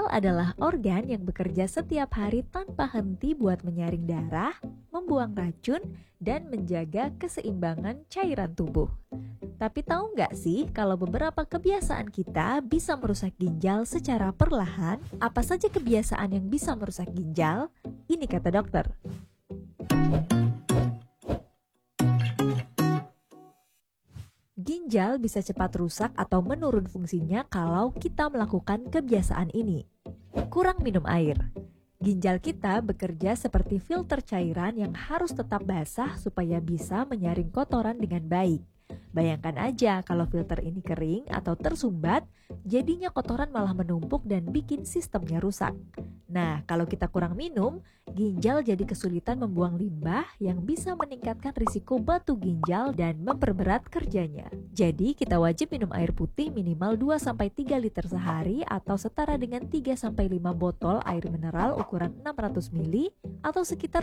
adalah organ yang bekerja setiap hari tanpa henti buat menyaring darah, membuang racun, dan menjaga keseimbangan cairan tubuh. Tapi tahu nggak sih kalau beberapa kebiasaan kita bisa merusak ginjal secara perlahan? Apa saja kebiasaan yang bisa merusak ginjal? Ini kata dokter. Ginjal bisa cepat rusak atau menurun fungsinya kalau kita melakukan kebiasaan ini. Kurang minum air. Ginjal kita bekerja seperti filter cairan yang harus tetap basah supaya bisa menyaring kotoran dengan baik. Bayangkan aja kalau filter ini kering atau tersumbat, jadinya kotoran malah menumpuk dan bikin sistemnya rusak. Nah, kalau kita kurang minum, ginjal jadi kesulitan membuang limbah yang bisa meningkatkan risiko batu ginjal dan memperberat kerjanya. Jadi, kita wajib minum air putih minimal 2-3 liter sehari atau setara dengan 3-5 botol air mineral ukuran 600 ml atau sekitar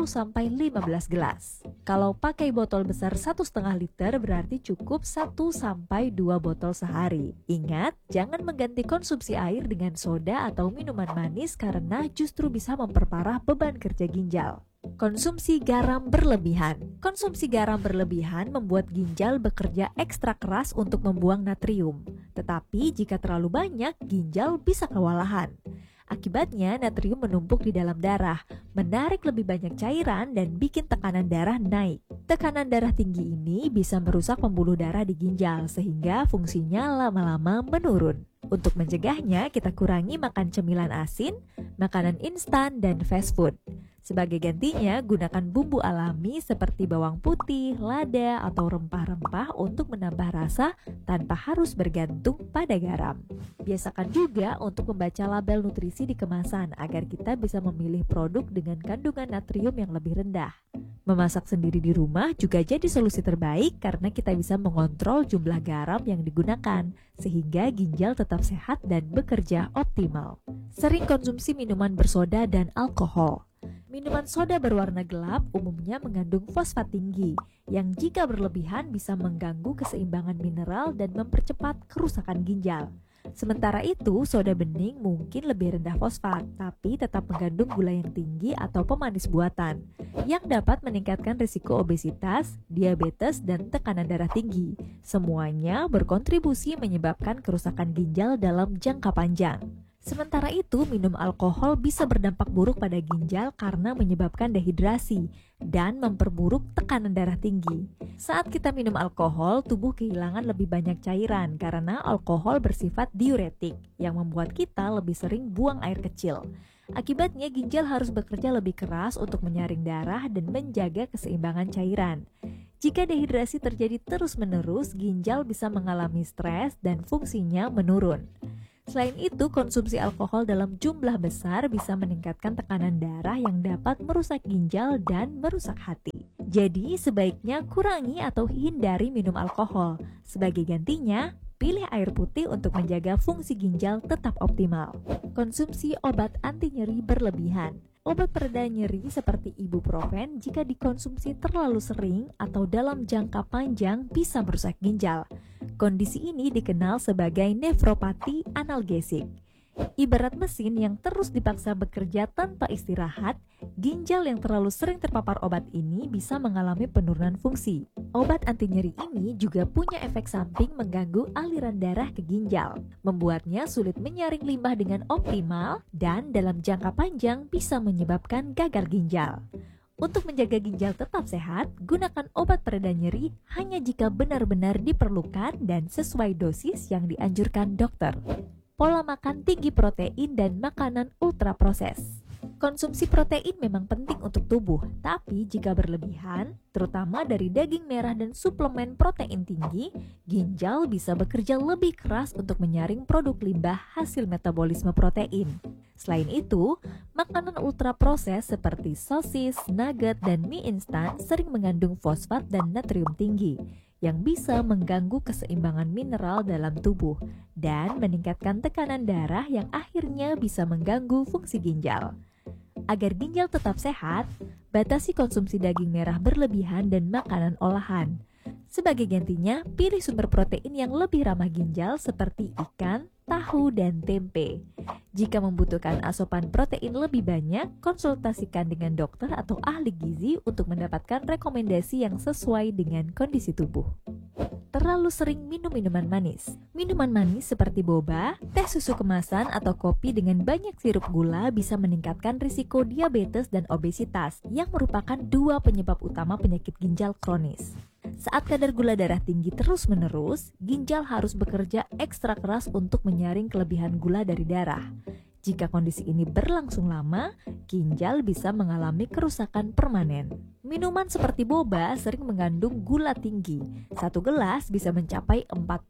10-15 gelas. Kalau pakai botol besar 1,5 liter berarti cukup 1-2 botol sehari. Ingat, jangan mengganti konsumsi air dengan soda atau minuman manis karena justru bisa memperparah beban kerja ginjal. Konsumsi garam berlebihan. Konsumsi garam berlebihan membuat ginjal bekerja ekstra keras untuk membuang natrium. Tetapi jika terlalu banyak, ginjal bisa kewalahan. Akibatnya natrium menumpuk di dalam darah, menarik lebih banyak cairan dan bikin tekanan darah naik. Tekanan darah tinggi ini bisa merusak pembuluh darah di ginjal sehingga fungsinya lama-lama menurun. Untuk mencegahnya, kita kurangi makan cemilan asin, makanan instan, dan fast food. Sebagai gantinya, gunakan bumbu alami seperti bawang putih, lada, atau rempah-rempah untuk menambah rasa tanpa harus bergantung pada garam. Biasakan juga untuk membaca label nutrisi di kemasan agar kita bisa memilih produk dengan kandungan natrium yang lebih rendah. Memasak sendiri di rumah juga jadi solusi terbaik karena kita bisa mengontrol jumlah garam yang digunakan, sehingga ginjal tetap sehat dan bekerja optimal. Sering konsumsi minuman bersoda dan alkohol. Minuman soda berwarna gelap umumnya mengandung fosfat tinggi, yang jika berlebihan bisa mengganggu keseimbangan mineral dan mempercepat kerusakan ginjal. Sementara itu, soda bening mungkin lebih rendah fosfat, tapi tetap mengandung gula yang tinggi atau pemanis buatan, yang dapat meningkatkan risiko obesitas, diabetes, dan tekanan darah tinggi. Semuanya berkontribusi menyebabkan kerusakan ginjal dalam jangka panjang. Sementara itu, minum alkohol bisa berdampak buruk pada ginjal karena menyebabkan dehidrasi dan memperburuk tekanan darah tinggi. Saat kita minum alkohol, tubuh kehilangan lebih banyak cairan karena alkohol bersifat diuretik yang membuat kita lebih sering buang air kecil. Akibatnya, ginjal harus bekerja lebih keras untuk menyaring darah dan menjaga keseimbangan cairan. Jika dehidrasi terjadi terus-menerus, ginjal bisa mengalami stres dan fungsinya menurun. Selain itu, konsumsi alkohol dalam jumlah besar bisa meningkatkan tekanan darah yang dapat merusak ginjal dan merusak hati. Jadi, sebaiknya kurangi atau hindari minum alkohol. Sebagai gantinya, pilih air putih untuk menjaga fungsi ginjal tetap optimal. Konsumsi obat anti nyeri berlebihan. Obat pereda nyeri seperti ibuprofen jika dikonsumsi terlalu sering atau dalam jangka panjang bisa merusak ginjal. Kondisi ini dikenal sebagai nefropati analgesik. Ibarat mesin yang terus dipaksa bekerja tanpa istirahat, ginjal yang terlalu sering terpapar obat ini bisa mengalami penurunan fungsi. Obat anti nyeri ini juga punya efek samping mengganggu aliran darah ke ginjal, membuatnya sulit menyaring limbah dengan optimal dan dalam jangka panjang bisa menyebabkan gagal ginjal. Untuk menjaga ginjal tetap sehat, gunakan obat pereda nyeri hanya jika benar-benar diperlukan dan sesuai dosis yang dianjurkan dokter. Pola makan tinggi protein dan makanan ultraproses. Konsumsi protein memang penting untuk tubuh, tapi jika berlebihan, terutama dari daging merah dan suplemen protein tinggi, ginjal bisa bekerja lebih keras untuk menyaring produk limbah hasil metabolisme protein. Selain itu, makanan ultraproses seperti sosis, nugget, dan mie instan sering mengandung fosfat dan natrium tinggi, yang bisa mengganggu keseimbangan mineral dalam tubuh dan meningkatkan tekanan darah yang akhirnya bisa mengganggu fungsi ginjal. Agar ginjal tetap sehat, batasi konsumsi daging merah berlebihan dan makanan olahan. Sebagai gantinya, pilih sumber protein yang lebih ramah ginjal seperti ikan, tahu, dan tempe. Jika membutuhkan asupan protein lebih banyak, konsultasikan dengan dokter atau ahli gizi untuk mendapatkan rekomendasi yang sesuai dengan kondisi tubuh. Terlalu sering minum minuman manis. Minuman manis seperti boba, teh susu kemasan, atau kopi dengan banyak sirup gula bisa meningkatkan risiko diabetes dan obesitas yang merupakan dua penyebab utama penyakit ginjal kronis. Saat kadar gula darah tinggi terus-menerus, ginjal harus bekerja ekstra keras untuk menyaring kelebihan gula dari darah. Jika kondisi ini berlangsung lama, ginjal bisa mengalami kerusakan permanen. Minuman seperti boba sering mengandung gula tinggi. Satu gelas bisa mencapai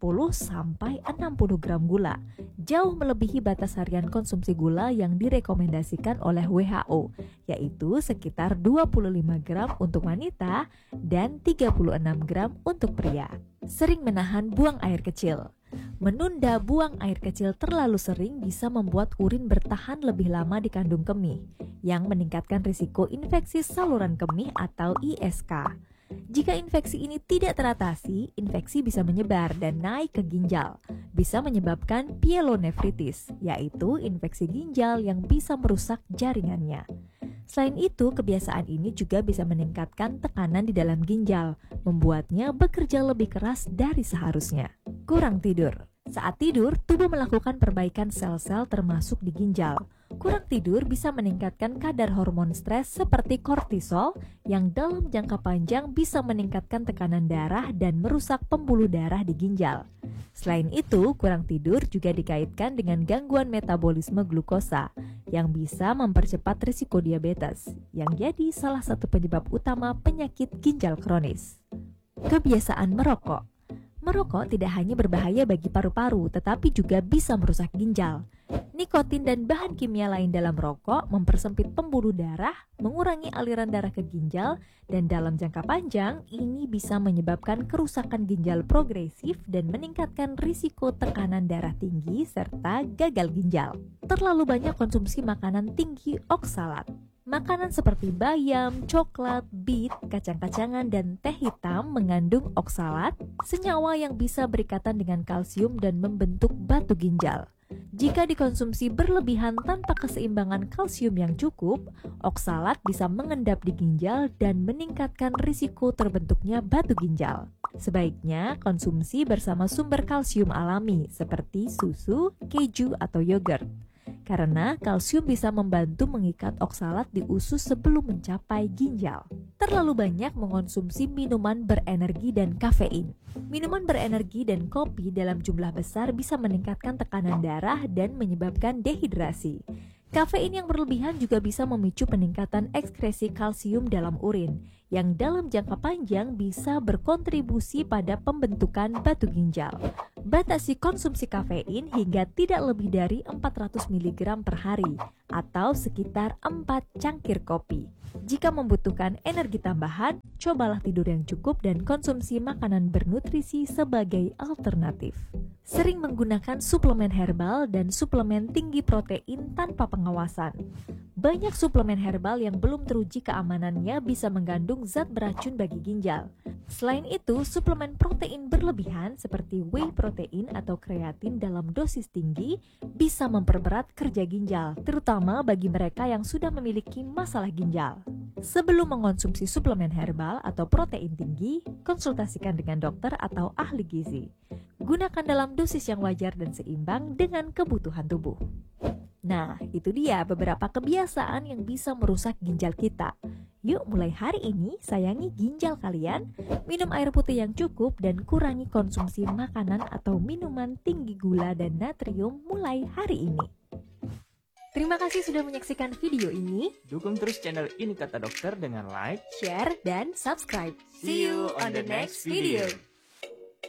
40-60 gram gula, jauh melebihi batas harian konsumsi gula yang direkomendasikan oleh WHO, yaitu sekitar 25 gram untuk wanita dan 36 gram untuk pria. Sering menahan buang air kecil. Menunda buang air kecil terlalu sering bisa membuat urin bertahan lebih lama di kandung kemih, yang meningkatkan risiko infeksi saluran kemih atau ISK. Jika infeksi ini tidak teratasi, infeksi bisa menyebar dan naik ke ginjal, bisa menyebabkan pyelonefritis, yaitu infeksi ginjal yang bisa merusak jaringannya. Selain itu, kebiasaan ini juga bisa meningkatkan tekanan di dalam ginjal, membuatnya bekerja lebih keras dari seharusnya. Kurang tidur. Saat tidur, tubuh melakukan perbaikan sel-sel termasuk di ginjal. Kurang tidur bisa meningkatkan kadar hormon stres seperti kortisol yang dalam jangka panjang bisa meningkatkan tekanan darah dan merusak pembuluh darah di ginjal. Selain itu, kurang tidur juga dikaitkan dengan gangguan metabolisme glukosa yang bisa mempercepat risiko diabetes, yang jadi salah satu penyebab utama penyakit ginjal kronis. Kebiasaan merokok. Merokok tidak hanya berbahaya bagi paru-paru, tetapi juga bisa merusak ginjal. Nikotin dan bahan kimia lain dalam rokok mempersempit pembuluh darah, mengurangi aliran darah ke ginjal, dan dalam jangka panjang ini bisa menyebabkan kerusakan ginjal progresif dan meningkatkan risiko tekanan darah tinggi serta gagal ginjal. Terlalu banyak konsumsi makanan tinggi oksalat. Makanan seperti bayam, coklat, bit, kacang-kacangan, dan teh hitam mengandung oksalat, senyawa yang bisa berikatan dengan kalsium dan membentuk batu ginjal. Jika dikonsumsi berlebihan tanpa keseimbangan kalsium yang cukup, oksalat bisa mengendap di ginjal dan meningkatkan risiko terbentuknya batu ginjal. Sebaiknya konsumsi bersama sumber kalsium alami seperti susu, keju, atau yogurt. Karena kalsium bisa membantu mengikat oksalat di usus sebelum mencapai ginjal. Terlalu banyak mengonsumsi minuman berenergi dan kafein. Minuman berenergi dan kopi dalam jumlah besar bisa meningkatkan tekanan darah dan menyebabkan dehidrasi. Kafein yang berlebihan juga bisa memicu peningkatan ekskresi kalsium dalam urin, yang dalam jangka panjang bisa berkontribusi pada pembentukan batu ginjal. Batasi konsumsi kafein hingga tidak lebih dari 400 mg per hari atau sekitar 4 cangkir kopi. Jika membutuhkan energi tambahan, cobalah tidur yang cukup dan konsumsi makanan bernutrisi sebagai alternatif. Sering menggunakan suplemen herbal dan suplemen tinggi protein tanpa pengawasan. Banyak suplemen herbal yang belum teruji keamanannya bisa mengandung zat beracun bagi ginjal. Selain itu, suplemen protein berlebihan seperti whey protein atau kreatin dalam dosis tinggi bisa memperberat kerja ginjal, terutama bagi mereka yang sudah memiliki masalah ginjal. Sebelum mengonsumsi suplemen herbal atau protein tinggi, konsultasikan dengan dokter atau ahli gizi. Gunakan dalam dosis yang wajar dan seimbang dengan kebutuhan tubuh. Nah, itu dia beberapa kebiasaan yang bisa merusak ginjal kita. Yuk mulai hari ini sayangi ginjal kalian, minum air putih yang cukup dan kurangi konsumsi makanan atau minuman tinggi gula dan natrium mulai hari ini. Terima kasih sudah menyaksikan video ini. Dukung terus channel Ini Kata Dokter dengan like, Share, dan subscribe. See you on the next video.